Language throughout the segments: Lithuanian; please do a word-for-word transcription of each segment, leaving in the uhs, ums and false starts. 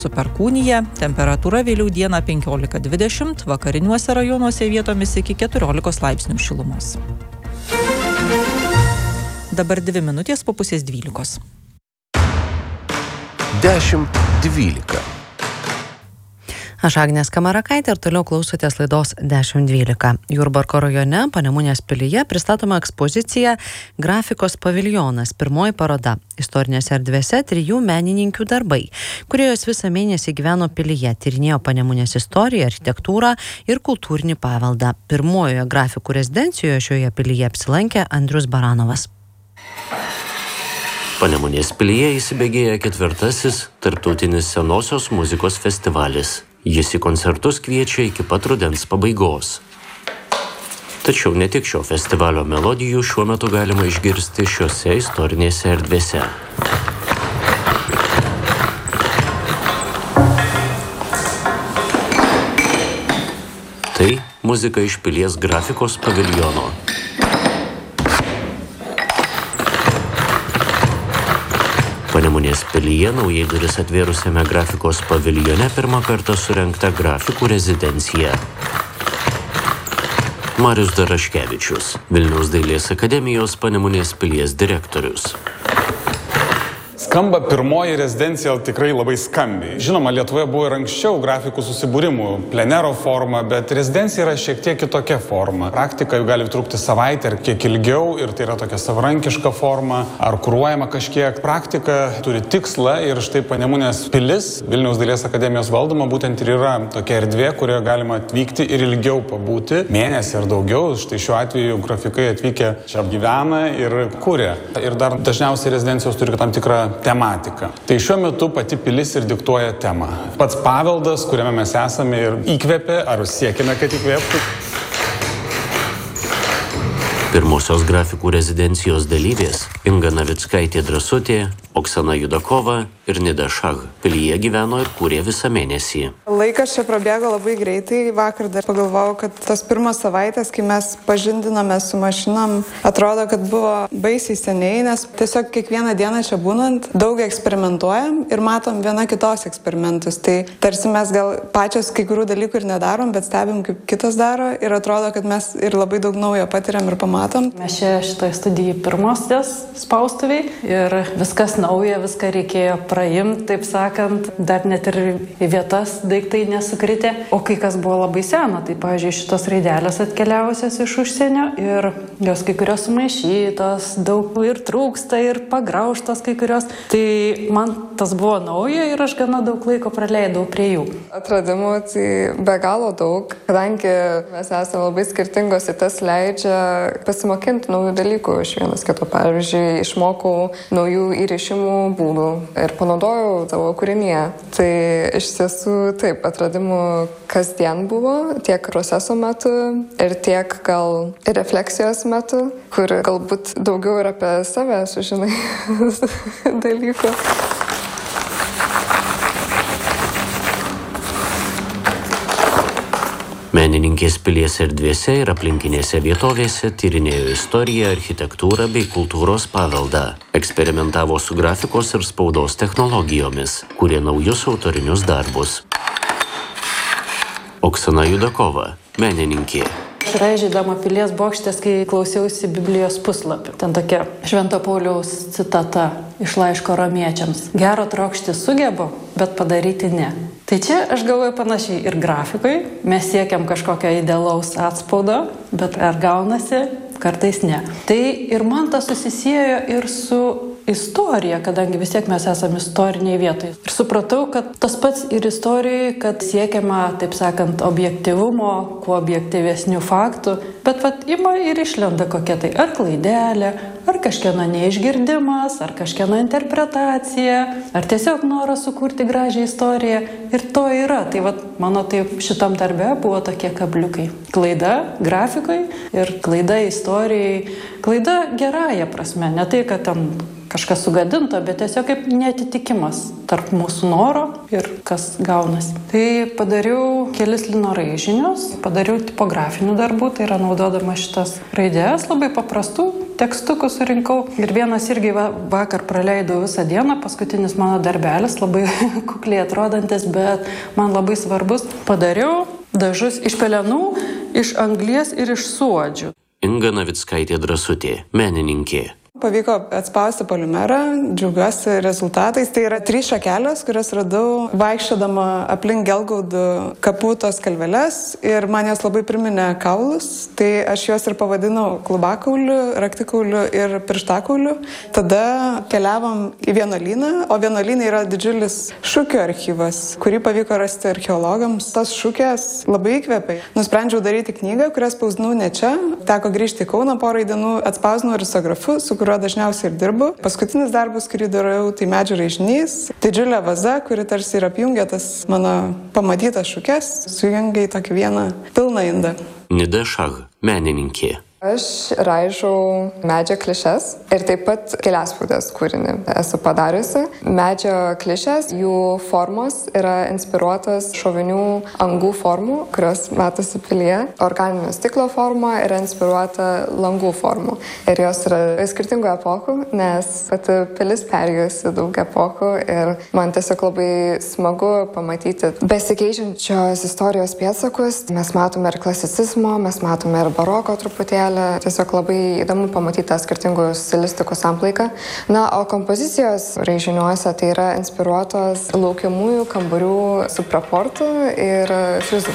Su perkūnija, temperatūra vėliau dieną penkiolika dvidešimt, vakariniuose rajonuose vietomis iki keturiolikos laipsnių šilumos. Dabar dvi minutės po pusės dvylikos. Dešimt dvylika. Aš Agnė Skamarakaitė ir toliau klausotės laidos dešimt dvylika. Jurbarko rajone Panemunės pilyje pristatoma ekspozicija Grafikos paviljonas, pirmoji paroda. Istorinėse erdvėse trijų menininkių darbai, kurie jos visą mėnesį gyveno pilyje, tyrinėjo Panemunės istoriją, architektūrą ir kultūrinį paveldą. Pirmojoje grafikų rezidencijoje šioje pilyje apsilankė Andrius Baranovas. Panemunės pilyje įsibėgėja ketvirtasis tarptautinis senosios muzikos festivalis. Jis į koncertus kviečia iki pat rudens pabaigos. Tačiau ne tik šio festivalio melodijų šiuo metu galima išgirsti šiose istorinėse erdvėse. Tai muzika iš pilies Grafikos paviljono. Panemunės pilyje naujai duris atvėrusiame Grafikos paviljone pirmą kartą surengta grafikų rezidencija. Marius Daraškevičius, Vilniaus dailės akademijos Panemunės pilies direktorius. Skamba pirmoji rezidencija tikrai labai skambiai. Žinoma, Lietuvoje buvo ir anksčiau grafikų susibūrimų, plenero forma, bet rezidencija yra šiek tiek kitokia forma. Praktika jau gali trukti savaitę ar kiek ilgiau ir tai yra tokia savarankiška forma ar kuruojama kažkiek. Praktika turi tikslą ir štai Panemunės pilis, Vilniaus dailės akademijos valdoma, būtent ir yra tokia erdvė, kurioje galima atvykti ir ilgiau pabūti, mėnesį ar daugiau. Štai šiuo atveju grafikai atvykę čia apgyvena ir kuria. Ir dar dažniausiai rezidencijos turi tam tikrą tematika. Tai šiuo metu pati pilis ir diktuoja temą. Pats paveldas, kuriame mes esame ir įkvėpė, ar siekime, kad įkvėptų. Pirmosios grafikų rezidencijos dalyvės Inga Navickaitė Drąsutė, Oksana Judakova ir Nida Šach pilyje gyveno ir kūrė visą mėnesį. Laikas čia prabėgo labai greitai. Vakar dar pagalvojau, kad tos pirmos savaitės, kai mes pažindinome su mašinom, atrodo, kad buvo baisiai seniai, nes tiesiog kiekvieną dieną čia būnant daug eksperimentuojam ir matom viena kitos eksperimentus. Tai tarsi mes gal pačios kai kurių dalykų ir nedarom, bet stebim, kaip kitos daro ir atrodo, kad mes ir labai daug naujo patiriam ir pamatom. Mes čia šitoje studijoje pirmosios spaustuviai ir viskas nauja, viską reikėjo praimti, taip sakant, dar net ir į vietas daiktai nesukritė. O kai kas buvo labai sena, tai, pavyzdžiui, šitos raidelės atkeliavusios iš užsienio ir jos kai kurios sumaišytos, daug ir trūksta, ir pagraužtos kai kurios. Tai man tas buvo nauja ir aš gana daug laiko praleidau prie jų. Atradimų tai be galo daug, kadangi mes esame labai skirtingos, ir tas leidžia pasimokinti naujų dalykų iš vienas kito. Pavyzdžiui, išmokau naujų įrišimų būdų ir panaudojau tavo kūrinyje. Tai iš tiesų taip, atradimų kasdien buvo, tiek proceso metu ir tiek gal refleksijos metu, kur galbūt daugiau ir apie save sužinai dalykų. Menininkės pilies erdvėse ir aplinkinėse vietovėse tyrinėjo istoriją, architektūrą bei kultūros paveldą. Eksperimentavo su grafikos ir spaudos technologijomis, kūrė naujus autorinius darbus. Oksana Judakova, menininkė. Aš raižydama pilies bokštės, kai klausiausi Biblijos puslapių. Ten tokia Švento Pauliaus citata iš laiško romiečiams. Gero trokšti sugebu, bet padaryti ne. Tai čia aš galvoju panašiai ir grafikai. Mes siekiam kažkokio idealaus atspaudo, bet ar gaunasi? Kartais ne. Tai ir man tas susisiejo ir su istorija, kadangi vis tiek mes esame istoriniai vietoje. Ir supratau, kad tas pats ir istorijoje, kad siekiama, taip sakant, objektyvumo, kuo objektyvesnių faktų, bet vat ima ir išlenda kokia tai ar klaidelė, ar kažkieno neišgirdimas, ar kažkieno interpretacija, ar tiesiog noras sukurti gražią istoriją. Ir to yra. Tai vat mano taip šitam darbe buvo tokie kabliukai. Klaida grafikai ir klaida istorijai. Klaida gerąja prasme, ne tai, kad ten kažkas sugadinto, bet tiesiog kaip neatitikimas tarp mūsų noro ir kas gaunasi. Tai padariau kelis lino raižinius, padariau tipografinių darbų, tai yra naudodama šitas raidės, labai paprastų tekstukų surinkau. Ir vienas irgi va, vakar praleidau visą dieną, paskutinis mano darbelis, labai kukliai atrodantis, bet man labai svarbus. Padariau dažus iš pelenų, iš anglies ir iš suodžių. Inga Navickaitė Drąsutė, menininkė. Pavyko atspausti polimerą, džiaugiuosi rezultatais. Tai yra trys šakelės, kurias radau vaikščiodama aplink Gelgaudų kapų tos kalveles ir man jos labai priminė kaulus. Tai aš juos ir pavadinau klubakauliu, raktikauliu ir pirštakauliu. Tada keliavom į vienuolyną, o vienuolynai yra didžiulis šukių archyvas, kurį pavyko rasti archeologams. Tas šukės labai įkvėpė. Nusprendžiau daryti knygą, kurią spausdinau ne čia. Teko grįžti į Kauną porai dienų, atspausdinau risografu, su kuriuo dažniausiai ir dirbu. Paskutinis darbas, kurį darau, tai medžio raižinys. Didžiulė vaza, kuri tarsi ir apjungia tas mano pamatytas šukes, sujungia į tokį vieną pilną indą. Nida Šach, menininkė. Aš raižau medžio klišes ir taip pat keliaspūdės kūrinį esu padariusi. Medžio klišės, jų formos yra inspiruotos šovinių angų formų, kurios matosi pilyje. Organinio stiklo forma yra inspiruota langų formų. Ir jos yra skirtingų epochų, nes pati pilis perėjusi daug epochų ir man tiesiog labai smagu pamatyti besikeičiančios istorijos pėdsakus. Mes matome ir klasicizmo, mes matome ir baroko truputėlį. Tiesiog labai įdomu pamatyti tą skirtingų stilistikų samplaiką. Na, o kompozicijos raižiniuose tai yra inspiruotos laukiamųjų kambarių supraportų ir frizų.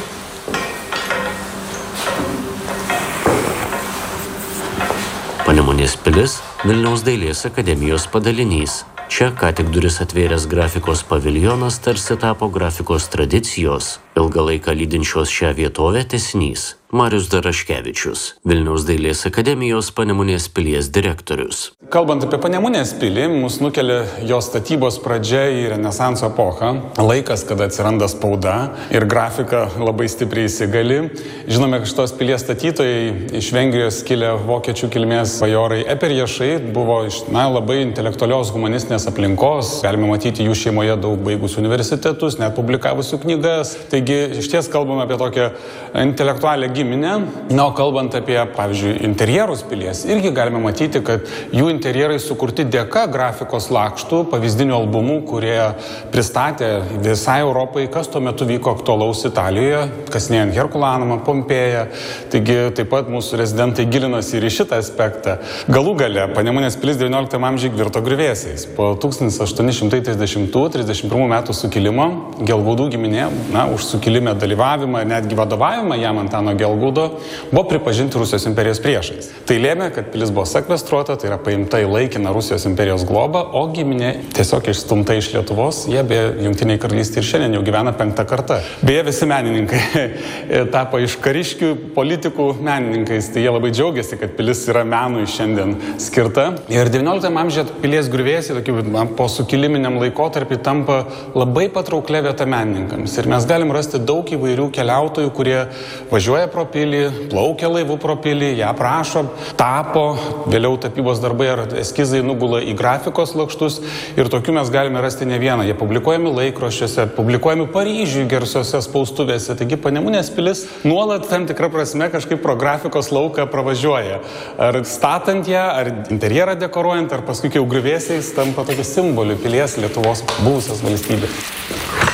Panemunės pilis Vilniaus dailės akademijos padalinys. Čia ką tik duris atvėręs grafikos paviljonas tarsi tapo grafikos tradicijos, ilgą laiką lydinčios šią vietovę tęsinys. Marius Daraškevičius, Vilniaus dailės akademijos Panemunės pilies direktorius. Kalbant apie Panemunės pilį, mus nukelia jos statybos pradžia į Renesanso epochą. Laikas, kada atsiranda spauda ir grafika labai stipriai įsigali. Žinome, kad šitos pilies statytojai iš Vengrijos kilę vokiečių kilmės bajorai eperješai buvo iš na, labai intelektualios humanistinės aplinkos. Galime matyti jų šeimoje daug baigusių universitetus, net publikavusių knygas. Taigi, iš ties kalbame apie tokią intelektualią giminę. Na, o kalbant apie, pavyzdžiui, interjerus pilies, irgi galime matyti, kad jų interjerai sukurti dėka grafikos lakštų, pavyzdinių albumų, kurie pristatė visai Europai, kas tuo metu vyko aktualaus Italijoje, kasinėjant Herkulanumą, Pompėją. Taigi, taip pat mūsų rezidentai gilinosi ir į šitą aspektą. Galų gale, Panemunės pilis devynioliktam amžiuje virto griuvėsiais. Po tūkstantis aštuoni šimtai trisdešimtų trisdešimt pirmų metų sukilimo Gelgaudų giminė, na, už sukilime dalyvavimą, netgi vadovavimą jam Antano Gelgaudo, buvo pripažinti Rusijos imperijos priešais. Tai lėmė, kad pilis buvo sekvestruota, tai yra paimta į laikiną Rusijos imperijos globą, o giminė tiesiog išstumta iš Lietuvos. Jie be Jungtinėje karalystėje ir šiandien jau gyvena penktą kartą. Beje, visi menininkai tapo iš kariškių politikų menininkais, tai jie labai džiaugiasi, kad pilis yra menui šiandien skirta. Ir devynioliktam amžiuje pilies griuvėsiai, po sukiliminiam laikotarpį, tampa labai patrauklė vieta menininkams. Ir mes galim rasti daug įvairių keliautojų, kurie važiuoja pro pilį, plaukia laivų pro pilį, ją prašo, tapo, vėliau tapybos darbai ar eskizai nugula į grafikos lakštus ir tokių mes galime rasti ne vieną. Jie publikuojami laikraščiuose, publikuojami Paryžiuje garsiose spaustuvėse. Taigi Panemunės pilis nuolat tam tikrą prasme kažkaip pro grafikos lauką pravažiuoja. Ar statant ją, ar interjerą dekoruojant, ar paskui jau griuvėsiais tampa tokiu simboliu pilies Lietuvos buvusios valstybės.